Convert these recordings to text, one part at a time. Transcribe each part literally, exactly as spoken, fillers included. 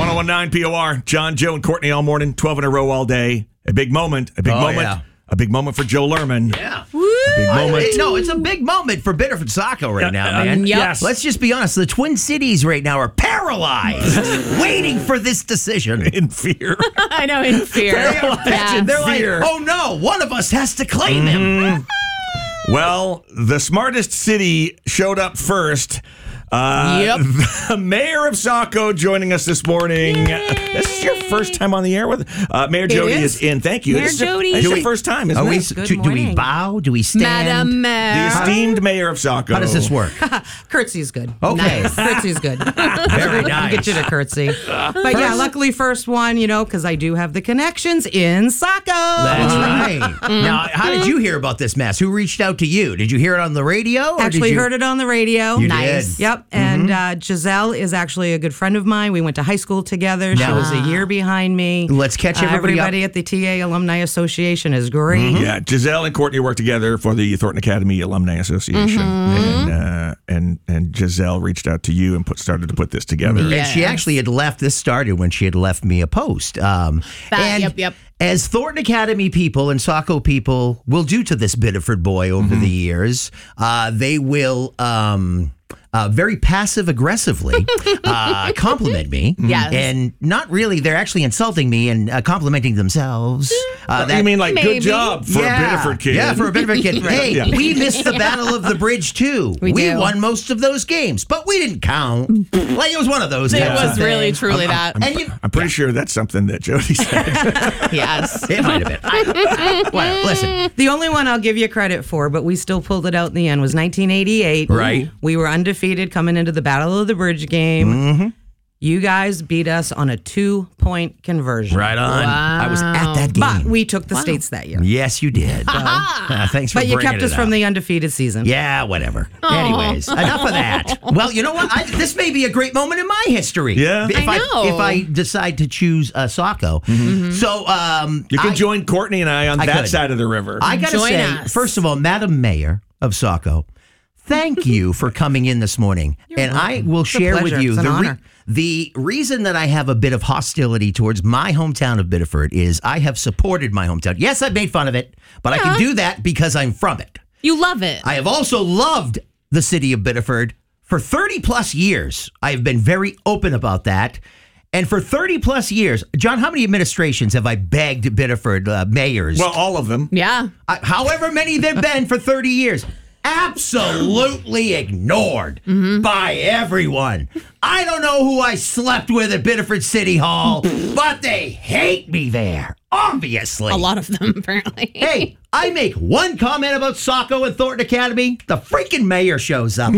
one oh one point nine P O R. John, Joe, and Courtney all morning, twelve in a row all day. A big moment. A big Oh, moment. yeah. A big moment for Joe Lerman. Yeah. A big moment. I- no, it's a big moment for Biddeford Saco right now, Uh, uh, man. yep. Yes. Let's just be honest. The Twin Cities right now are paralyzed, waiting for this decision. In fear. I know, in fear. Paralyzed. Yeah. And they're Fear. like, oh no, one of us has to claim him. Well, the smartest city showed up first. Uh, Yep. The mayor of Saco joining us this morning. This is your first time on the air with uh, Mayor Jody is. is in. Thank you. Mayor This is your- Jody. It's Do your we- first time, isn't Are we, it? Good do, do we morning. bow? Do we stand? Madam The Mayor. esteemed mayor of Saco. How does this work? Curtsy's good. Okay. Nice. Curtsy's good. Very nice. Get you to curtsy. But yeah, luckily first one, you know, because I do have the connections in Saco. That's right. Now, how did you hear about this mess? Who reached out to you? Did you hear it on the radio? Or Actually did you... heard it on the radio. You nice. did. Yep. And uh, Giselle is actually a good friend of mine. We went to high school together. She Now- was a year behind me. Let's catch Uh, everybody up. everybody at the T A Alumni Association is great. Yeah, Giselle and Courtney work together for the Thornton Academy Alumni Association, and uh, and and Giselle reached out to you and put started to put this together. And she actually had left, this started when she had left me a post. Um, That- and yep, yep. as Thornton Academy people and Saco people will do to this Biddeford boy over the years, uh, they will... Um, Uh, very passive aggressively uh, compliment me. Yes. And not really, they're actually insulting me and uh, complimenting themselves. Uh, you mean like Maybe. good job for a Biddeford kid? Yeah, for a Biddeford kid. Hey, Yeah. we missed the Battle of the Bridge too. We do. won most of those games, but we didn't count. Like it was one of those. It types of was really, things. truly that. And you, I'm pretty sure that's something that Jody said. Yes. it might have been. I, well, listen. The only one I'll give you credit for, but we still pulled it out in the end, was nineteen eighty-eight. Right. We were undefeated coming into the Battle of the Bridge game. Mm-hmm. You guys beat us on a two-point conversion. Right on. I was at that game. But we took the states that year. Yes, you did. Uh, thanks for But you bringing kept it us from up. the undefeated season. Yeah, whatever. Anyways, enough of that. Well, you know what? I, this may be a great moment in my history. Yeah. If I know. if I decide to choose uh, Saco. So um, You can I, join Courtney and I on I that could. side of the river. I gotta Join say, us. first of all, Madam Mayor of Saco, thank you for coming in this morning. and I will a share with pleasure. you It's an the, honor. the reason that I have a bit of hostility towards my hometown of Biddeford is I have supported my hometown. Yes, I've made fun of it, but I can do that because I'm from it. You love it. I have also loved the city of Biddeford for thirty plus years. I have been very open about that. And for thirty plus years, John, how many administrations have I begged Biddeford uh, mayors? well, all of them. yeah. Uh, however many there've been for thirty years, absolutely ignored by everyone. I don't know who I slept with at Biddeford City Hall, but they hate me there, obviously. A lot of them, apparently. Hey, I make one comment about Saco and Thornton Academy, the freaking mayor shows up.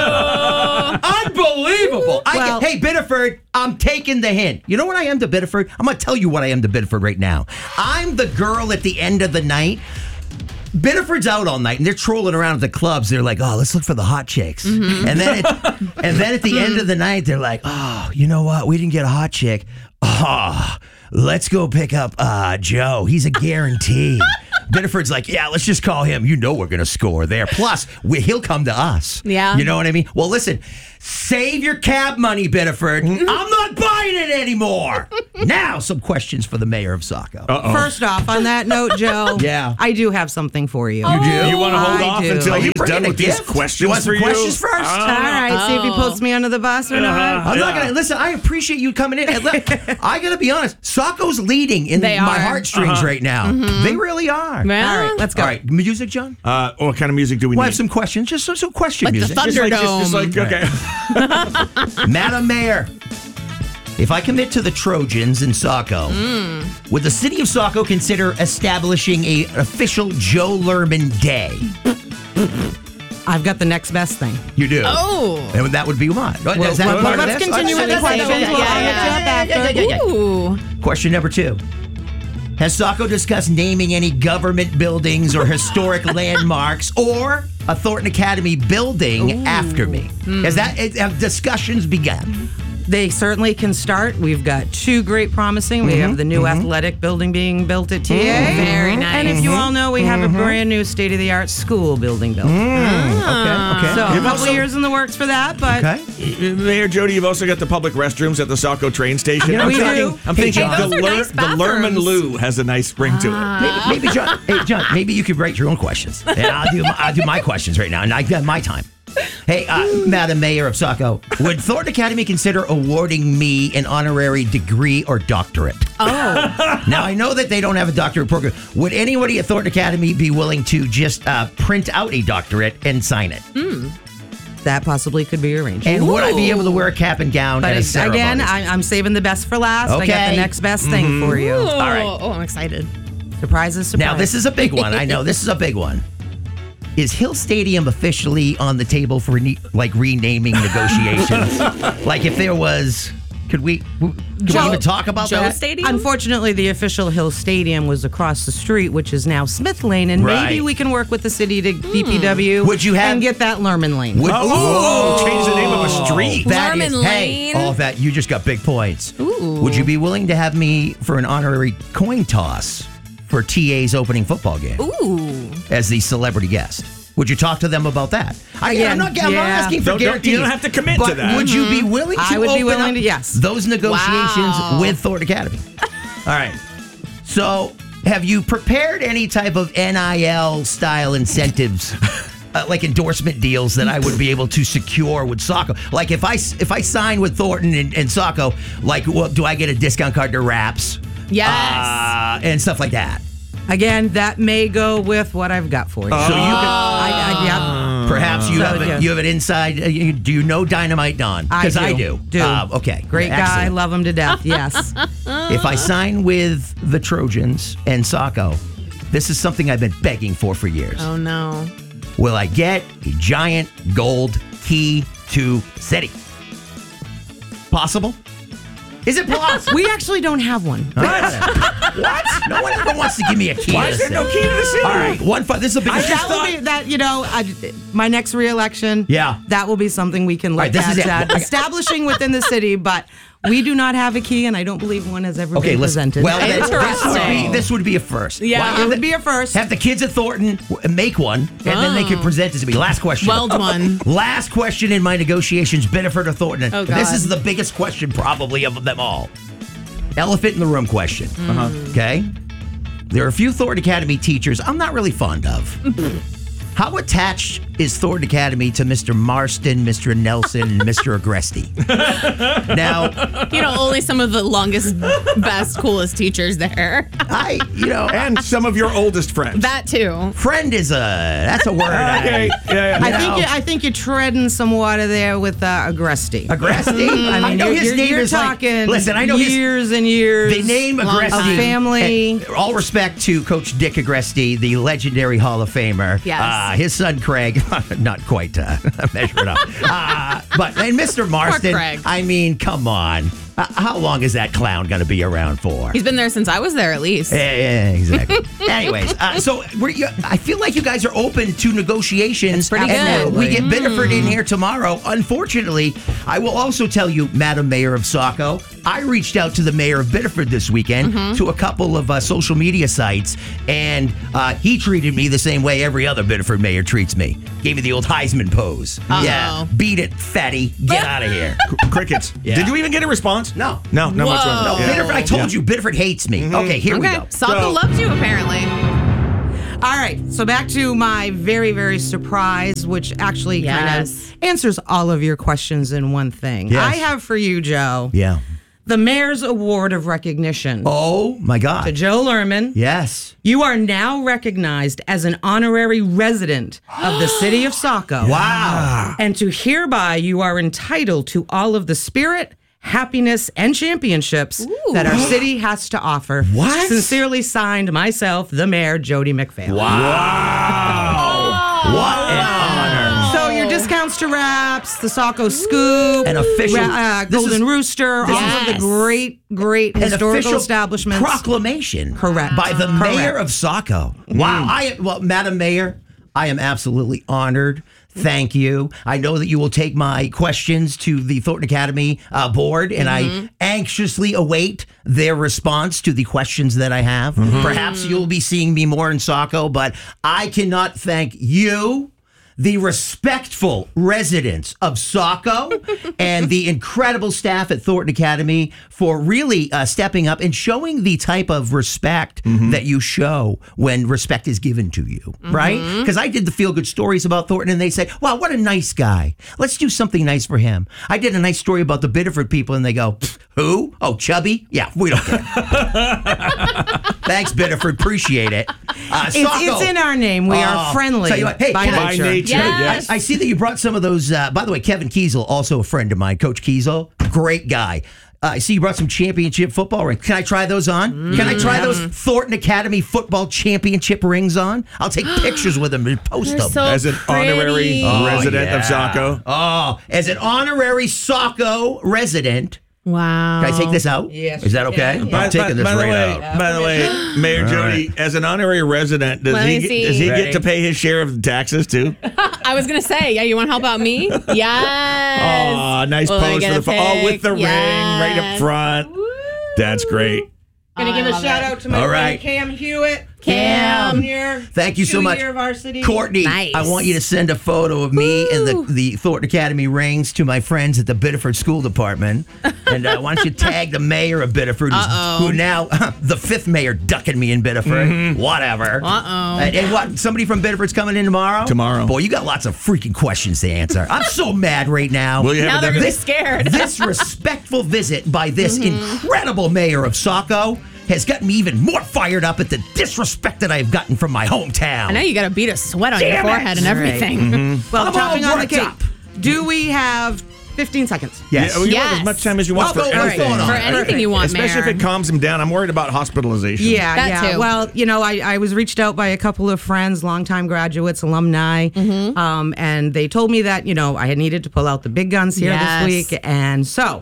Unbelievable. I Well- get, hey, Biddeford, I'm taking the hint. You know what I am to Biddeford? I'm going to tell you what I am to Biddeford right now. I'm the girl at the end of the night. Biddeford's out all night and they're trolling around at the clubs. They're like, "Oh, let's look for the hot chicks." And then, at, and then at the end of the night, they're like, "Oh, you know what? We didn't get a hot chick. Oh, let's go pick up uh, Joe. He's a guarantee." Biddeford's like, "Yeah, let's just call him. You know we're gonna score there. Plus, we, he'll come to us." Yeah. You know what I mean? Well, listen, save your cab money, Biddeford. I'm not buying it anymore. Now, some questions for the mayor of Saco. First off, on that note, Joe, Yeah. I do have something for you. You do? You want to hold I off do. until Are he's you done bringing with a these gift? questions You want some for you? questions first? I All don't know. right, see if he puts me under the bus or not. I'm not Yeah. gonna listen. I appreciate you coming in. And look, I gotta be honest. Saco's leading in They my are. heartstrings right now. They really are. Well, All right, let's go. All right, music, John. Uh, what kind of music do we We'll need? have some questions. Just some, some question Like the music. thunder- just like, just, just like, Thunderdome. okay. Madam Mayor, if I commit to the Trojans in Saco, would the city of Saco consider establishing a an official Joe Lerman Day? I've got the next best thing. You do. Oh. And that would be what? Well, well, well, let's continue with the questions. We'll hit you up after. Ooh. Question number two. Has Saco discussed naming any government buildings or historic landmarks or a Thornton Academy building after me? Has that have discussions begun? They certainly can start. We've got two great promising. We Mm-hmm. have the new athletic building being built at T A. Very nice. And if you all know, we have a brand new state-of-the-art school building built. Okay, okay. So a You've couple also- years in the works for that, but Okay. Mayor Jody, you've also got the public restrooms at the Saco train station. You know, I'm we thinking, do. I'm Hey, thinking John. the, Those are nice the Lerman bathrooms. Lou has a nice spring to it. Maybe, maybe John. Hey, John. Maybe you could write your own questions, and I'll do my, I'll do my questions right now, and I got my time. Hey, uh, Madam Mayor of Saco, would Thornton Academy consider awarding me an honorary degree or doctorate? Oh. Now I know that they don't have a doctorate program. Would anybody at Thornton Academy be willing to just uh, print out a doctorate and sign it? that possibly could be arranged. And would I be Ooh. able to wear a cap and gown But at a it's- ceremony? again, I, I'm saving the best for last. I got Okay. the next best thing for you. All right. Oh, I'm excited. Surprises, surprise. Now, this is a big one. I know this is a big one. Is Hill Stadium officially on the table for ne- like renaming negotiations? Like if there was, could we, could we Joe- even talk about Joe that? Stadium? Unfortunately, the official Hill Stadium was across the street, which is now Smith Lane, and Right. maybe we can work with the city to D P W. Would you have- and get that Lerman Lane? Would- Oh, change the name of a street. That Lerman is- hey, Lane. all that you just got big points. Ooh. Would you be willing to have me for an honorary coin toss for T A's opening football game Ooh. as the celebrity guest? Would you talk to them about that? I, Again, I'm, not, I'm not yeah. asking for Don't- don't- guarantees. you don't have to commit but to that. Would you be willing to I would be open willing up to- yes. those negotiations Wow. with Thornton Academy? All right. So, have you prepared any type of N I L style incentives? Uh, like endorsement deals that I would be able to secure with Saco. Like if I if I sign with Thornton and, and Saco, like well, do I get a discount card to Wraps? Yes. Uh, and stuff like that. Again, that may go with what I've got for you. So you could I, I, yeah. perhaps you So, have yeah. a, you have an inside. Uh, you, do you know Dynamite Don? I Because do. I do. Do. Uh, okay. Great guy, Excellent. love him to death. Yes. If I sign with the Trojans and Saco, this is something I've been begging for for years. Oh, no. Will I get a giant gold key to city? Possible? Is it possible? We actually don't have one. What? No one ever wants to give me a key Why to is the there no city. key to the city? All right, one. Fi- this is a big. that will be that you know I, my next reelection. Yeah. that will be something we can look right, this at, is it. at establishing within the city. But we do not have a key, and I don't believe one has ever Okay, been listen. presented. Well, this, this would be Interesting. this would be a first. Yeah. Wow, it would be a first. Have the kids at Thornton w- make one, and then they could present it to me. Last question. Well done. Last question in my negotiations, Biddeford or Thornton. Oh, This God. is the biggest question probably of them all. Elephant in the room question. Uh-huh. Okay? There are a few Thornton Academy teachers I'm not really fond of. How attached is Thornton Academy to Mister Marston, Mister Nelson, and Mister Agresti? Now, You know, only some of the longest, best, coolest teachers there. I, you know, And some of your oldest friends. That too. friend is a, that's a word. okay. I, Yeah, yeah. I you think know. you, I think you're treading some water there with uh, Agresti. Agresti? I mean, know you're, his you're, name you're is like- talking. listen, I know his- years and years. The name Long Agresti. time. A family. and all respect to Coach Dick Agresti, the legendary Hall of Famer. Yes. Uh, his son Craig, not quite uh, measuring up. Uh, but and Mister Marston, Craig. I mean, come on. Uh, how long is that clown going to be around for? He's been there since I was there, at least. Yeah, yeah, exactly. Anyways, uh, so we're, you, I feel like you guys are open to negotiations. That's pretty and good. uh, we get Biddeford in here tomorrow. Unfortunately, I will also tell you, Madam Mayor of Saco, I reached out to the mayor of Biddeford this weekend to a couple of uh, social media sites, and uh, he treated me the same way every other Biddeford mayor treats me. Gave me the old Heisman pose. Uh-oh. Yeah, beat it, fatty. Get out of here. Crickets. Yeah. Did you even get a response? No. No, not Whoa. whatsoever. No, Yeah. Biddeford, I told Yeah. you, Biddeford hates me. Okay, here we Okay. go. Saco So- loves you, apparently. All right, so back to my very, very surprise, which actually kind Yes. of answers all of your questions in one thing. Yes. I have for you, Joe, Yeah. the Mayor's Award of Recognition. Oh, my To God. Joe Lerman, Yes. you are now recognized as an honorary resident of the city of Saco. Wow. And to hereby, you are entitled to all of the spirit, happiness, and championships that our city has to offer. What? Sincerely signed, myself, the Mayor, Jody McPhail. Wow. What an honor. So your discounts to Wraps, the Saco Scoop, An official- Ra- uh, this Golden is- Rooster, all of the Yes. great, great An historical official establishments. proclamation. Correct. By the Correct. mayor of Saco. Wow. I well, Madam Mayor, I am absolutely honored. thank you. I know that you will take my questions to the Thornton Academy uh, board, and I anxiously await their response to the questions that I have. Perhaps you'll be seeing me more in Saco, but I cannot thank you, the respectful residents of Saco, and the incredible staff at Thornton Academy for really uh, stepping up and showing the type of respect that you show when respect is given to you, right? Because I did the feel-good stories about Thornton, and they say, wow, what a nice guy. Let's do something nice for him. I did a nice story about the Biddeford people, and they go, who? Oh, Chubby? Yeah, we don't care. Thanks, Biddeford. Appreciate it. Uh, It's, it's in our name. We are Oh, friendly tell you what, hey, by can I- By nature. nature, Yes. yes. I see that you brought some of those. Uh, by the way, Kevin Kiesel, also a friend of mine, Coach Kiesel, great guy. Uh, I see you brought some championship football rings. Can I try those on? Can I try those Thornton Academy football championship rings on? I'll take pictures with them and post They're them. so As an honorary pretty. Oh, resident yeah. of Saco. Oh, as an honorary Saco resident, Wow. can I take this out? Yes, Is that you okay? can. I'm By, taking by- this by the right way, out. by the way, Mayor Jody, as an honorary resident, does Let he me get, see. does he Ready? get to pay his share of the taxes too? I was gonna say, yeah, you want to help out me? Yes. Aw, nice Will I pose get for a the pho- oh, with the pic? ring right up Yes. front. That's great. Gonna give I a love shout it. out to my All friend right. Cam Hewitt. Cam. Junior, Thank you so much. two-year varsity. Courtney, Nice. I want you to send a photo of me and the, the Thornton Academy rings to my friends at the Biddeford School Department. And uh, why don't you tag the mayor of Biddeford, who's, who now, the fifth mayor ducking me in Biddeford. Whatever. Uh-oh. And, and what, somebody from Biddeford's coming in tomorrow? Tomorrow. Boy, you got lots of freaking questions to answer. I'm so mad right now. Will you have Now a they're demo- gonna be scared. This respectful visit by this incredible mayor of Saco has gotten me even more fired up at the disrespect that I've gotten from my hometown. I know you got to beat a sweat on Damn your it. forehead and All right. everything. Well, I'm dropping all on the worked cake. up. Do we have fifteen seconds? Yes. Yeah, well, you Yes. want as much time as you want Oh, for go- what's anything. going on? For anything you want, Especially Mayor. if it calms him down. I'm worried about hospitalization. Yeah, That yeah. too. Well, you know, I, I was reached out by a couple of friends, longtime graduates, alumni, Mm-hmm. um, and they told me that, you know, I had needed to pull out the big guns here Yes. this week. And so,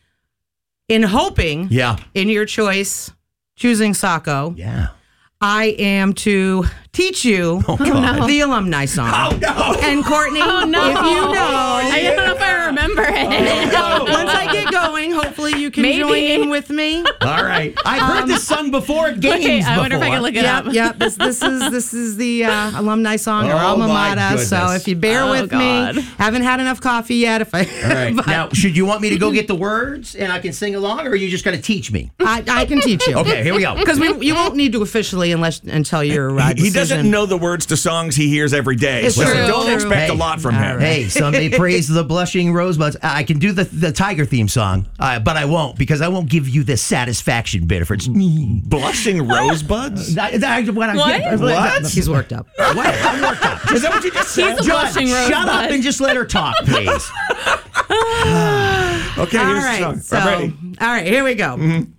in hoping, Yeah. in your choice, choosing Saco, Yeah. I am to teach you God. the alumni song. Oh, no. And Courtney, Oh, no. if you know, I don't know if I remember it. once I get going, hopefully you can Maybe. join in with me. All right. I've heard this sung before at games Wait, I wonder if I before. can look it Yep, up. yep. This, this is this is the uh, alumni song, our Oh, alma my mater. So goodness. if you bear Oh, with God. me, haven't had enough coffee yet. If I, All right. but Now, should you want me to go get the words and I can sing along, or are you just going to teach me? I, I can teach you. Okay, here we go. Because we you won't need to officially unless until your uh, He, he doesn't decision. know the words to songs he hears every day. It's so true. don't True. expect Hey. a lot from All him. right. Hey, Sunday praise the blushing rosebuds. I can do the the tiger theme song, uh, but I won't because I won't give you the satisfaction, Biddeford. It's me. Blushing rosebuds? I- I- when I- What? What? He's worked up. What? I'm worked up. Is that what you just He's said? a John, blushing shut rosebud. up and just let her talk, please. Okay, All here's right. the song. So, I'm ready. all right, here we go.